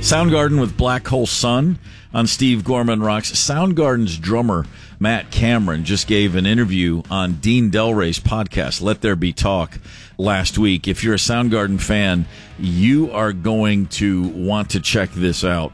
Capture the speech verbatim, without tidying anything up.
Soundgarden with Black Hole Sun on Steve Gorman Rocks. Soundgarden's drummer, Matt Cameron, just gave an interview on Dean Delray's podcast, Let There Be Talk, last week. If you're a Soundgarden fan, you are going to want to check this out.